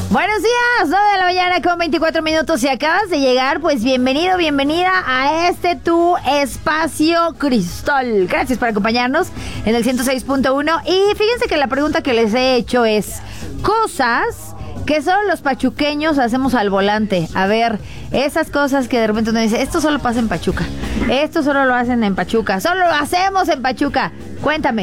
Buenos días, 9 de la mañana con 24 minutos. Si acabas de llegar, pues bienvenido, bienvenida a tu espacio Cristal. Gracias por acompañarnos en el 106.1. Y fíjense que la pregunta que les he hecho es: cosas que solo los pachuqueños hacemos al volante. A ver, esas cosas que de repente uno dice, esto solo pasa en Pachuca, esto solo lo hacen en Pachuca, solo lo hacemos en Pachuca. Cuéntame,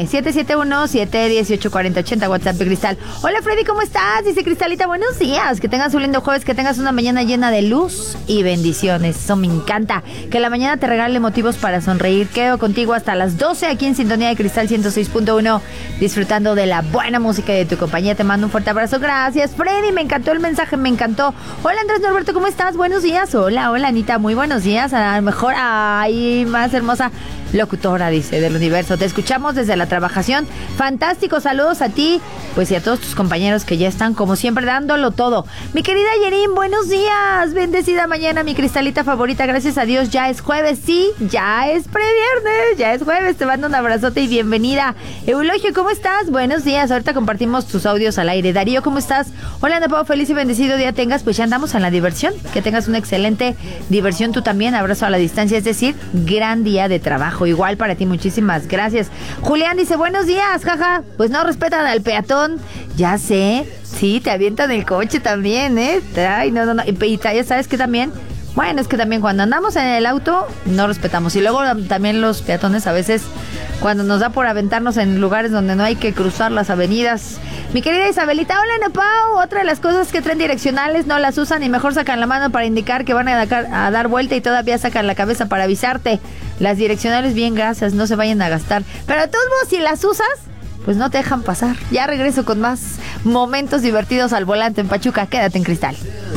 771-718-4080, WhatsApp de Cristal. Hola Freddy, ¿cómo estás? Dice Cristalita, buenos días, que tengas un lindo jueves, que tengas una mañana llena de luz y bendiciones. Eso me encanta, que la mañana te regale motivos para sonreír. Quedo contigo hasta las 12 aquí en Sintonía de Cristal 106.1, disfrutando de la buena música y de tu compañía. Te mando un fuerte abrazo. Gracias Freddy, me encantó el mensaje, me encantó. Hola Andrés Norberto, ¿cómo estás? Buenos días. Hola Anita, muy buenos días. A lo mejor, ay, más hermosa locutora, dice, del universo. Te escuchamos desde la trabajación. Fantástico, saludos a ti, pues, y a todos tus compañeros que ya están, como siempre, dándolo todo. Mi querida Yerin, buenos días. Bendecida mañana, mi Cristalita favorita. Gracias a Dios, ya es jueves. Sí, ya es previernes, ya es jueves. Te mando un abrazote y bienvenida. Eulogio, ¿cómo estás? Buenos días. Ahorita compartimos tus audios al aire. Darío, ¿cómo estás? Hola, Ana Pau, feliz y bendecido día tengas. Pues ya andamos en la diversión. Que tengas una excelente diversión tú también. Abrazo a la distancia, es decir, gran día de trabajo. Igual para ti, muchísimas gracias. Julián dice, buenos días, jaja. Pues no respetan al peatón. Ya sé. Sí, te avientan el coche también, ¿eh? Ay, no. Y ya sabes que también, bueno, es que también cuando andamos en el auto no respetamos. Y luego también los peatones a veces, cuando nos da por aventarnos en lugares donde no hay que cruzar las avenidas. Mi querida Isabelita, hola Ana Pau. Otra de las cosas que traen direccionales no las usan y mejor sacan la mano para indicar que van a dar vuelta y todavía sacan la cabeza para avisarte. Las direccionales, bien, gracias, no se vayan a gastar. Pero de todos modos, si las usas, pues no te dejan pasar. Ya regreso con más momentos divertidos al volante en Pachuca. Quédate en Cristal.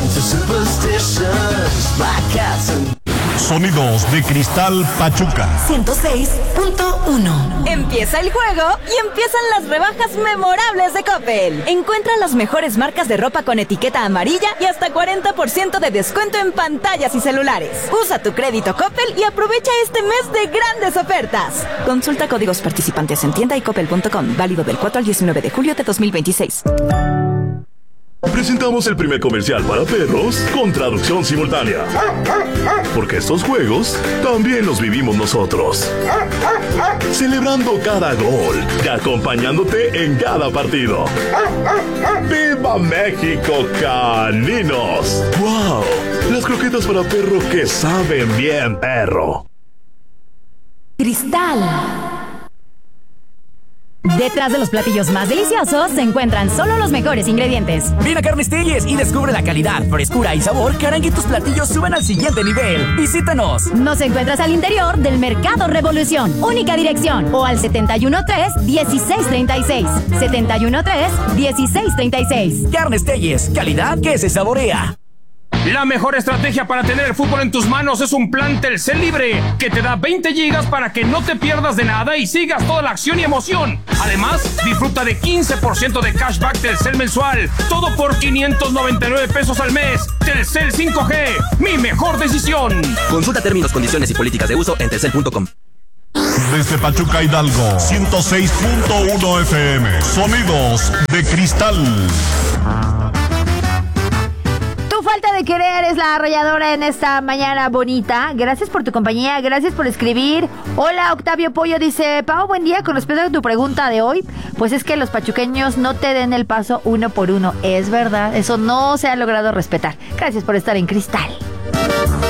Sonidos de Cristal Pachuca 106.1. Empieza el juego y empiezan las rebajas memorables de Coppel. Encuentra las mejores marcas de ropa con etiqueta amarilla y hasta 40% de descuento en pantallas y celulares. Usa tu crédito Coppel y aprovecha este mes de grandes ofertas. Consulta códigos participantes en tienda y coppel.com. Válido del 4 al 19 de julio de 2026. Presentamos el primer comercial para perros con traducción simultánea. Porque estos juegos también los vivimos nosotros. Celebrando cada gol y acompañándote en cada partido. ¡Viva México, caninos! ¡Wow! Las croquetas para perro que saben bien, perro. Cristal. Detrás de los platillos más deliciosos se encuentran solo los mejores ingredientes. Ven a Carnes Telles y descubre la calidad, frescura y sabor que harán que tus platillos suban al siguiente nivel. ¡Visítanos! Nos encuentras al interior del Mercado Revolución. Única dirección. O al 713-1636. 713-1636. Carnes Telles, calidad que se saborea. La mejor estrategia para tener el fútbol en tus manos es un plan Telcel Libre, que te da 20 gigas para que no te pierdas de nada y sigas toda la acción y emoción. Además, disfruta de 15% de cashback Telcel mensual, todo por 599 pesos al mes. Telcel 5G, mi mejor decisión. Consulta términos, condiciones y políticas de uso en telcel.com. Desde Pachuca Hidalgo, 106.1 FM. Sonidos de Cristal. Falta de querer es la arrolladora en esta mañana bonita. Gracias por tu compañía, gracias por escribir. Hola, Octavio Pollo dice, Pau, buen día. Con respecto a tu pregunta de hoy, pues es que los pachuqueños no te den el paso uno por uno. Es verdad, eso no se ha logrado respetar. Gracias por estar en Cristal.